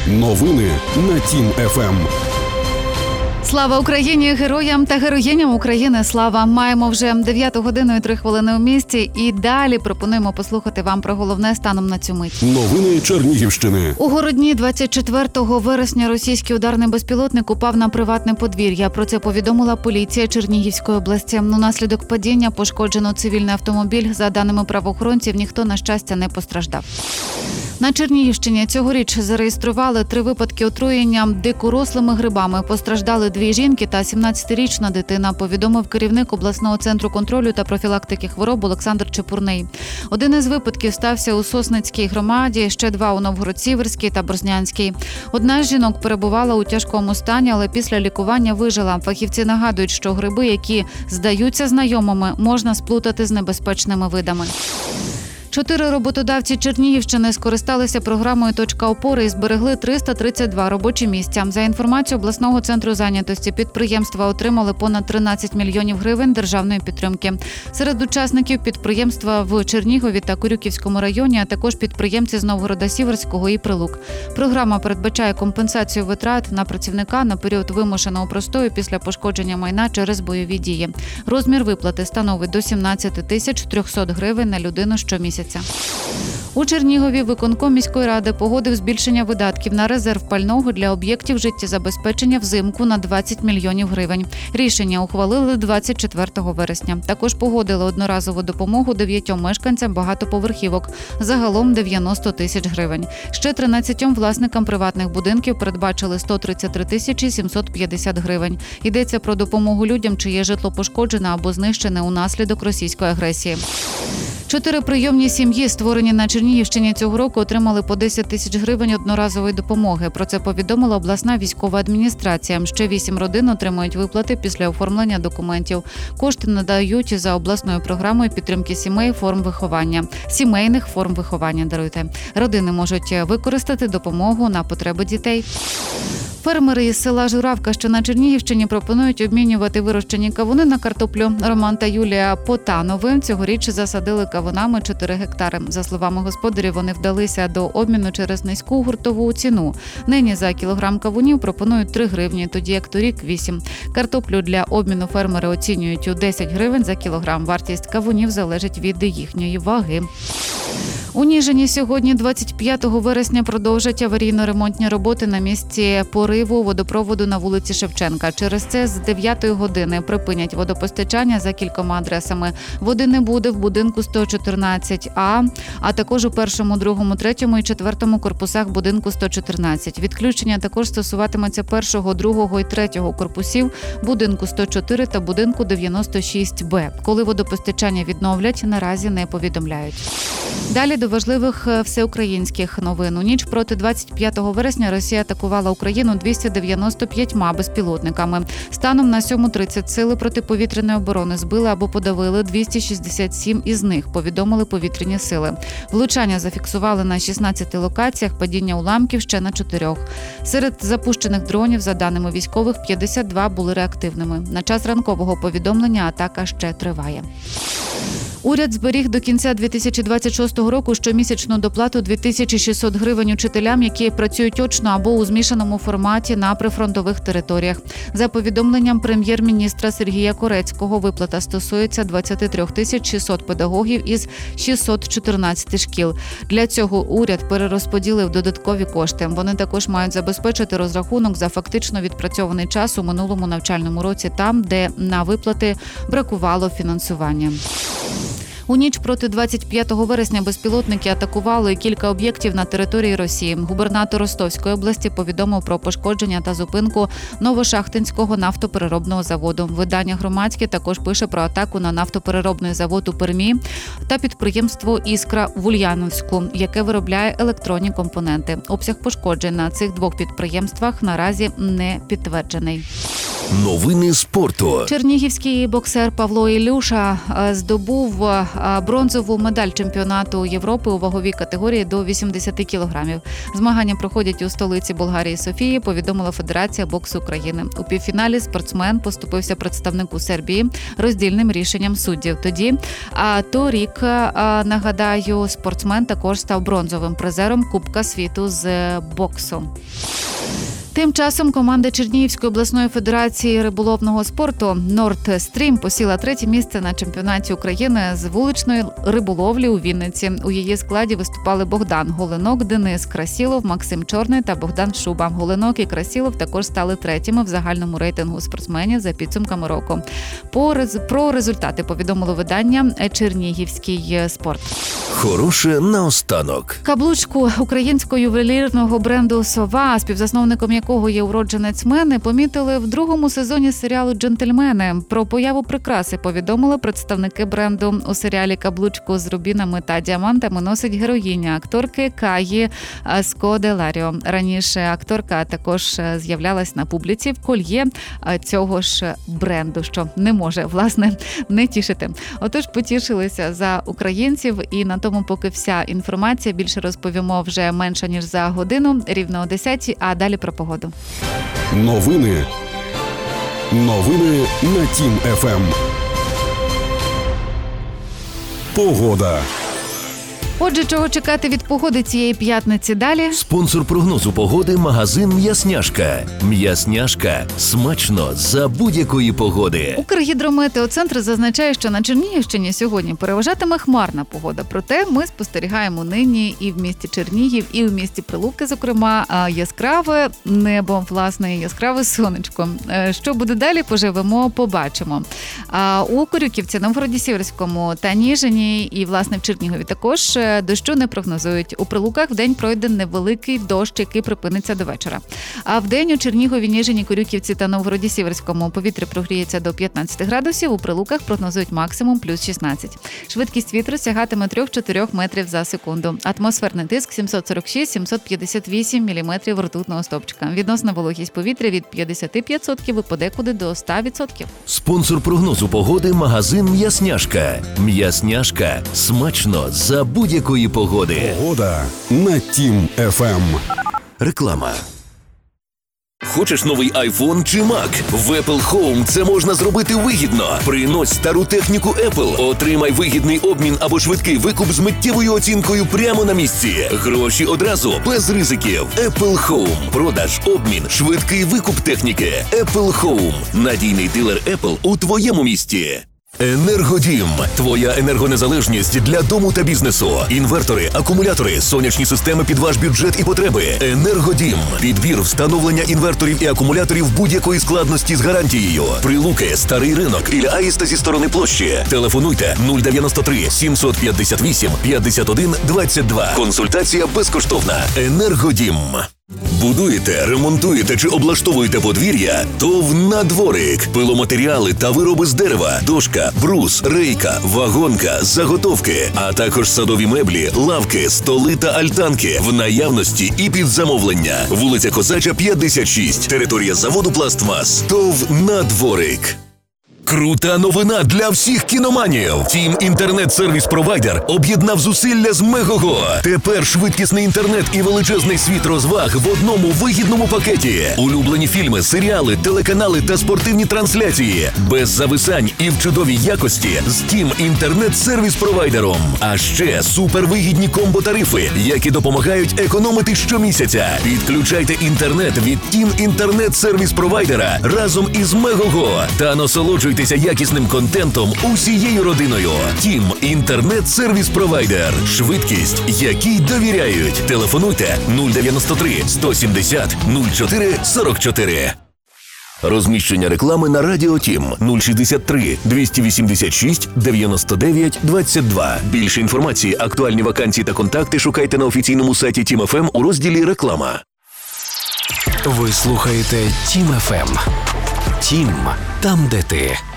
Новини на Тім ФМ. Слава Україні, героям та героїням України слава! Маємо вже 9 годину і 3 хвилини у місті. І далі пропонуємо послухати вам про головне станом на цю мить. Новини Чернігівщини. У Городні 24 вересня російський ударний безпілотник упав на приватне подвір'я. Про це повідомила поліція Чернігівської області. Унаслідок падіння пошкоджено цивільний автомобіль. За даними правоохоронців, ніхто, на щастя, не постраждав. На Чернігівщині цьогоріч зареєстрували 3 випадки отруєння дикорослими грибами. Постраждали 2 жінки та 17-річна дитина, повідомив керівник обласного центру контролю та профілактики хвороб Олександр Чепурний. Один із випадків стався у Сосницькій громаді, ще 2 у Новгород-Сіверській та Борзнянській. Одна з жінок перебувала у тяжкому стані, але після лікування вижила. Фахівці нагадують, що гриби, які здаються знайомими, можна сплутати з небезпечними видами. 4 роботодавці Чернігівщини скористалися програмою «Точка опори» і зберегли 332 робочі місця. За інформацією обласного центру зайнятості, підприємства отримали понад 13 мільйонів гривень державної підтримки. Серед учасників підприємства в Чернігові та Корюківському районі, а також підприємці з Новгорода-Сіверського і Прилук. Програма передбачає компенсацію витрат на працівника на період вимушеного простою після пошкодження майна через бойові дії. Розмір виплати становить до 17 300 гривень на людину щомісяця. У Чернігові виконком міської ради погодив збільшення видатків на резерв пального для об'єктів життєзабезпечення взимку на 20 мільйонів гривень. Рішення ухвалили 24 вересня. Також погодили одноразову допомогу 9 мешканцям багатоповерхівок. Загалом 90 тисяч гривень. Ще 13 власникам приватних будинків передбачили 133 750 гривень. Йдеться про допомогу людям, чиє житло пошкоджене або знищене унаслідок російської агресії. 4 прийомні сім'ї, створені на Чернігівщині цього року, отримали по 10 тисяч гривень одноразової допомоги. Про це повідомила обласна військова адміністрація. Ще 8 родин отримують виплати після оформлення документів. Кошти надають за обласною програмою підтримки сімейних форм виховання. Родини можуть використати допомогу на потреби дітей. Фермери із села Журавка, що на Чернігівщині, пропонують обмінювати вирощені кавуни на картоплю. Роман та Юлія Потанови цьогоріч засадили кавунами 4 гектари. За словами господарів, вони вдалися до обміну через низьку гуртову ціну. Нині за кілограм кавунів пропонують 3 гривні, тоді як торік – 8. Картоплю для обміну фермери оцінюють у 10 гривень за кілограм. Вартість кавунів залежить від їхньої ваги. У Ніжині сьогодні, 25 вересня, продовжать аварійно-ремонтні роботи на місці пориву водопроводу на вулиці Шевченка. Через це з 9 години припинять водопостачання за кількома адресами. Води не буде в будинку 114А, а також у 1, 2, 3 і 4 корпусах будинку 114. Відключення також стосуватиметься 1, 2 і 3 корпусів будинку 104 та будинку 96Б. Коли водопостачання відновлять, наразі не повідомляють. Далі до важливих всеукраїнських новин. У ніч проти 25 вересня Росія атакувала Україну 295 безпілотниками. Станом на 7:30 сили протиповітряної оборони збили або подавили 267 із них, повідомили повітряні сили. Влучання зафіксували на 16 локаціях, падіння уламків ще на 4. Серед запущених дронів, за даними військових, 52 були реактивними. На час ранкового повідомлення атака ще триває. Уряд зберіг до кінця 2026 року щомісячну доплату 2600 гривень учителям, які працюють очно або у змішаному форматі на прифронтових територіях. За повідомленням прем'єр-міністра Сергія Корецького, виплата стосується 23 600 педагогів із 614 шкіл. Для цього уряд перерозподілив додаткові кошти. Вони також мають забезпечити розрахунок за фактично відпрацьований час у минулому навчальному році там, де на виплати бракувало фінансування. У ніч проти 25 вересня безпілотники атакували кілька об'єктів на території Росії. Губернатор Ростовської області повідомив про пошкодження та зупинку Новошахтинського нафтопереробного заводу. Видання «Громадське» також пише про атаку на нафтопереробний завод у Пермі та підприємство «Іскра» в Ульяновську, яке виробляє електронні компоненти. Обсяг пошкоджень на цих 2 підприємствах наразі не підтверджений. Новини спорту. Чернігівський боксер Павло Ілюша здобув бронзову медаль чемпіонату Європи у ваговій категорії до 80 кілограмів. Змагання проходять у столиці Болгарії Софії, повідомила Федерація боксу України. У півфіналі спортсмен поступився представнику Сербії роздільним рішенням суддів. Тоді торік, нагадаю, спортсмен також став бронзовим призером Кубка світу з боксу. Тим часом команда Чернігівської обласної федерації риболовного спорту «Нордстрім» посіла 3-те місце на чемпіонаті України з вуличної риболовлі у Вінниці. У її складі виступали Богдан Голенок, Денис Красілов, Максим Чорний та Богдан Шуба. Голенок і Красілов також стали 3-ми в загальному рейтингу спортсменів за підсумками року. Про результати повідомило видання «Чернігівський спорт». Хороше наостанок. Каблучку українського ювелірного бренду «Сова», співзасновником якого є уродженець Мени, помітили в другому сезоні серіалу «Джентльмени». Про появу прикраси повідомили представники бренду. У серіалі каблучку з рубінами та діамантами носить героїня акторки Каї Скоделаріо. Раніше акторка також з'являлась на публіці в кольє цього ж бренду, що не може, власне, не тішити. Отож, потішилися за українців, і на тому поки вся інформація. Більше розповімо вже менше, ніж за годину, рівно о 10-й, а далі про погоду. Новини на Тім ФМ. Погода. Отже, чого чекати від погоди цієї п'ятниці далі? Спонсор прогнозу погоди – магазин «М'ясняшка». «М'ясняшка» – смачно за будь-якої погоди. Укргідрометеоцентр зазначає, що на Чернігівщині сьогодні переважатиме хмарна погода. Проте ми спостерігаємо нині і в місті Чернігів, і в місті Прилуки, зокрема, яскраве небо, власне, яскраве сонечко. Що буде далі, поживемо, побачимо. У Корюківці, Новгороді-Сіверському та Ніжині і, власне, в Чернігові також дощу не прогнозують. У Прилуках вдень пройде невеликий дощ, який припиниться до вечора. А вдень у Чернігові, Ніжині, Корюківці та Новгороді-Сіверському повітря прогріється до 15 градусів, у Прилуках прогнозують максимум плюс 16. Швидкість вітру сягатиме 3-4 метрів за секунду. Атмосферний тиск 746-758 міліметрів ртутного стовпчика. Відносна вологість повітря від 55% і подекуди до 100%. Спонсор прогнозу погоди – магазин «М'ясняшка». «М'ясняшка» – смачно за будь-якої погоди. Погода на Тім ФМ. Реклама. Хочеш новий iPhone чи Mac? В Apple Home це можна зробити вигідно. Принось стару техніку Apple, отримай вигідний обмін або швидкий викуп з миттєвою оцінкою прямо на місці. Гроші одразу, без ризиків. Apple Home. Продаж, обмін, швидкий викуп техніки. Apple Home. Надійний дилер Apple у твоєму місті. Енергодім. Твоя енергонезалежність для дому та бізнесу. Інвертори, акумулятори, сонячні системи під ваш бюджет і потреби. Енергодім. Підбір, встановлення інверторів і акумуляторів будь-якої складності з гарантією. Прилуки, Старий ринок, Ілля Аїста зі сторони площі. Телефонуйте 093 758 51 22. Консультація безкоштовна. Енергодім. Будуєте, ремонтуєте чи облаштовуєте подвір'я? ТОВ «Надворик». Пиломатеріали та вироби з дерева, дошка, брус, рейка, вагонка, заготовки, а також садові меблі, лавки, столи та альтанки в наявності і під замовлення. Вулиця Козача, 56. Територія заводу «Пластмас». ТОВ «Надворик». Крута новина для всіх кіноманів. Тім інтернет-сервіс-провайдер об'єднав зусилля з Мегого. Тепер швидкісний інтернет і величезний світ розваг в одному вигідному пакеті. Улюблені фільми, серіали, телеканали та спортивні трансляції. Без зависань і в чудовій якості з Тім інтернет-сервіс-провайдером. А ще супервигідні комбо-тарифи, які допомагають економити щомісяця. Підключайте інтернет від Тім інтернет-сервіс-провайдера разом із Мегого та насолоджуйтесь якісним контентом усією родиною. Тім інтернет-сервіс-провайдер. Швидкість, якій довіряють. Телефонуйте 093 170 04 44. Розміщення реклами на Радіо Тім 063 286 99 22. Більше інформації, актуальні вакансії та контакти шукайте на офіційному сайті Тім ФМ у розділі «Реклама». Ви слухаєте Тім ФМ. Тім, там, де ти.